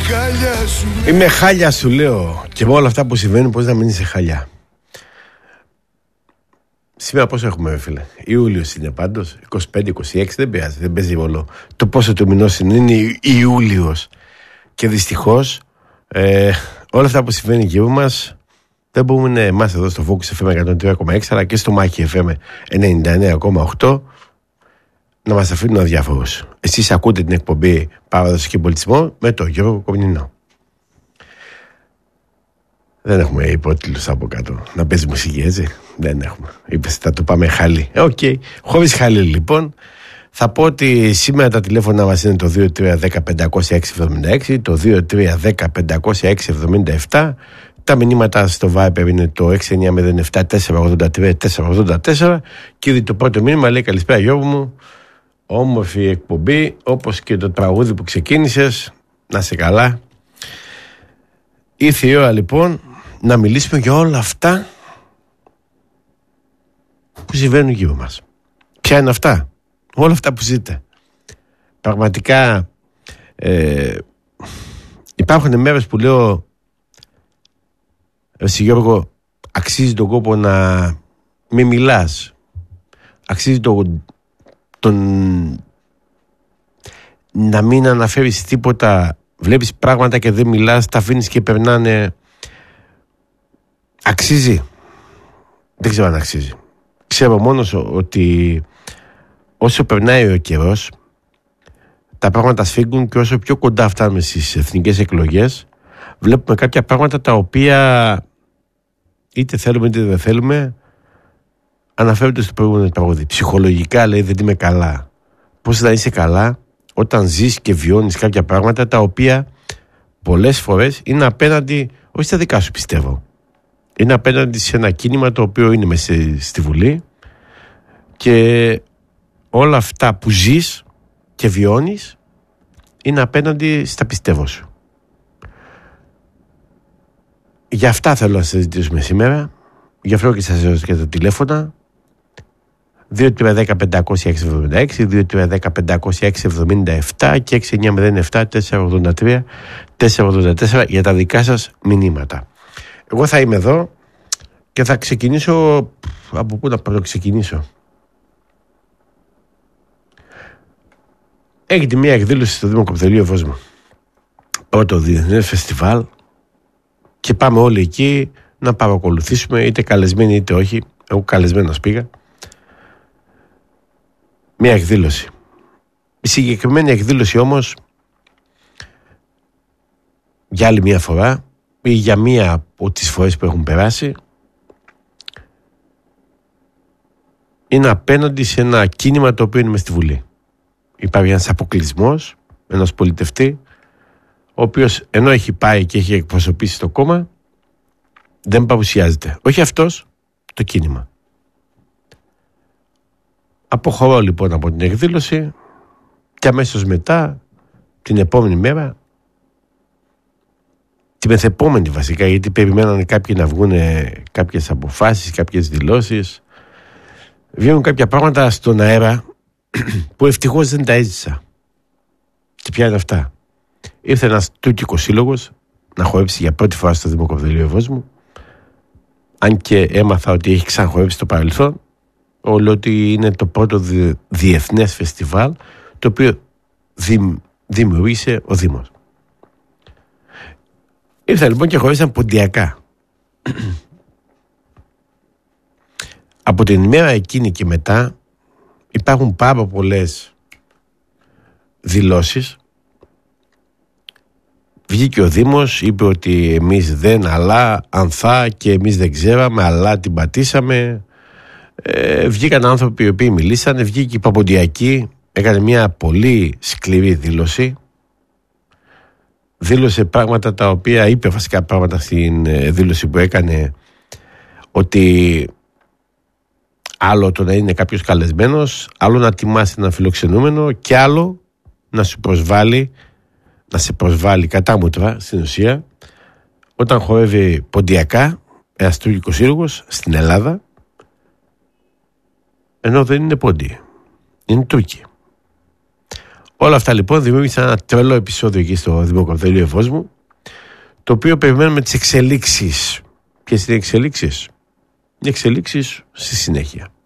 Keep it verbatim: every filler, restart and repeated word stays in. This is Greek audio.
χάλια σου. Είμαι χάλια σου λέω. Και με όλα αυτά που συμβαίνουν πώς να μην είσαι χάλια. Σήμερα πόσο έχουμε φίλε? Ιούλιος είναι πάντως, είκοσι πέντε είκοσι έξι, δεν πειράζει, δεν παίζει όλο. Το πόσο του μηνός είναι, είναι Ιούλιος. Και δυστυχώς ε, όλα αυτά που συμβαίνουν γύρω μας δεν μπορούμε εμάς εδώ στο Focus εφ εμ εκατόν τρία κόμμα έξι αλλά και στο Μάχη εφ εμ ενενήντα εννέα κόμμα οκτώ να μας αφήνουν αδιάφορους. Εσείς ακούτε την εκπομπή Παράδοση και Πολιτισμό με τον Γιώργο Κομνηνό. Δεν έχουμε υπότιτλους από κάτω. Να παίζει μουσική, έτσι. Δεν έχουμε. Είπες, θα το πάμε χάλι. Οκ. Okay. Χωρίς χάλι, λοιπόν. Θα πω ότι σήμερα τα τηλέφωνα μας είναι το δύο τρία ένα μηδέν πέντε μηδέν έξι εβδομήντα έξι, το δύο τρία ένα μηδέν πέντε μηδέν έξι εβδομήντα επτά. Τα μηνύματα στο Viber είναι το έξι εννιά μηδέν επτά τέσσερα ογδόντα τρία τέσσερα ογδόντα τέσσερα. Και ήδη το πρώτο μήνυμα λέει: καλησπέρα Γιώργο μου. Όμορφη εκπομπή, όπως και το τραγούδι που ξεκίνησες. Να σε καλά. Ήρθε η ώρα λοιπόν να μιλήσουμε για όλα αυτά που συμβαίνουν γύρω μας. Ποια είναι αυτά? Όλα αυτά που ζείτε. Πραγματικά ε, υπάρχουν μέρες που λέω εσύ Γιώργο, αξίζει τον κόπο να μην μιλάς. Αξίζει τον, τον να μην αναφέρεις τίποτα. Βλέπεις πράγματα και δεν μιλάς, τα αφήνεις και περνάνε. Αξίζει? Δεν ξέρω αν αξίζει. Ξέρω μόνος ότι όσο περνάει ο καιρός τα πράγματα σφίγγουν και όσο πιο κοντά φτάνουμε στις εθνικές εκλογές βλέπουμε κάποια πράγματα τα οποία είτε θέλουμε είτε δεν θέλουμε αναφέρονται στο προηγούμενο τραγούδι. Ψυχολογικά λέει δεν είμαι καλά. Πώς θα είσαι καλά όταν ζεις και βιώνεις κάποια πράγματα τα οποία πολλές φορές είναι απέναντι, όχι στα δικά σου πιστεύω, είναι απέναντι σε ένα κίνημα το οποίο είναι μέσα στη Βουλή και όλα αυτά που ζεις και βιώνεις είναι απέναντι στα πιστεύω σου. Για αυτά θέλω να συζητήσουμε σήμερα. Γι' αυτό και σας έδωσα και τα τηλέφωνα δύο τρία ένα μηδέν πέντε μηδέν έξι εβδομήντα έξι, δύο τρία ένα μηδέν πέντε μηδέν έξι εβδομήντα επτά και έξι εννιά μηδέν επτά τέσσερα ογδόντα τρία τέσσερα ογδόντα τέσσερα για τα δικά σας μηνύματα. Εγώ θα είμαι εδώ και θα ξεκινήσω. Από πού να πρωτοξεκινήσω? Έγινε μια εκδήλωση στο Δήμο Κοπδελίου Ευόσμου. Πρώτο διεθνές φεστιβάλ και πάμε όλοι εκεί να παρακολουθήσουμε, είτε καλεσμένοι είτε όχι. Εγώ καλεσμένος πήγα. Μια εκδήλωση. Η συγκεκριμένη εκδήλωση όμως για άλλη μια φορά ή για μία από τις φορές που έχουν περάσει είναι απέναντι σε ένα κίνημα το οποίο είναι μες στη Βουλή. Υπάρχει ένας αποκλεισμός ενός πολιτευτή ο οποίος ενώ έχει πάει και έχει εκπροσωπήσει το κόμμα δεν παρουσιάζεται. Όχι αυτός, το κίνημα. Αποχωρώ λοιπόν από την εκδήλωση και αμέσως μετά την επόμενη μέρα, την μεθεπόμενη βασικά, γιατί περιμένανε κάποιοι να βγουν κάποιες αποφάσεις, κάποιες δηλώσεις, βγαίνουν κάποια πράγματα στον αέρα που ευτυχώς δεν τα έζησα. Και ποια είναι αυτά? Ήρθε ένας τουρκικός σύλλογος να χορέψει για πρώτη φορά στο Δήμο Κοπδελίου Ευόσμου, αν και έμαθα ότι έχει ξαναχορέψει στο παρελθόν. Όλο ότι είναι το πρώτο διεθνές φεστιβάλ το οποίο δημ, δημιούργησε ο Δήμος. Ήρθα λοιπόν και χωρίσαν ποντιακά. Από την ημέρα εκείνη και μετά υπάρχουν πάρα πολλές δηλώσεις. Βγήκε ο Δήμος, είπε ότι εμείς δεν, αλλά αν θα, και εμείς δεν ξέραμε, αλλά την πατήσαμε. Ε, βγήκαν άνθρωποι οι οποίοι μιλήσανε, βγήκε η Παποντιακή, έκανε μια πολύ σκληρή δήλωση. Δήλωσε πράγματα τα οποία είπε, βασικά πράγματα στην δήλωση που έκανε, ότι άλλο το να είναι κάποιος καλεσμένος, άλλο να τιμάσει έναν φιλοξενούμενο και άλλο να σου προσβάλλει, να σε προσβάλλει κατάμουτρα στην ουσία όταν χορεύει ποντιακά ένας τουρκικός σύλλογος στην Ελλάδα, ενώ δεν είναι πόντιοι, είναι Τούρκοι. Όλα αυτά λοιπόν δημιούργησαν ένα τρελό επεισόδιο εκεί στο Δημοκρατήριο Εφόσμου, το οποίο περιμένουμε τις εξελίξεις. Και στις εξελίξεις, οι εξελίξεις στη συνέχεια.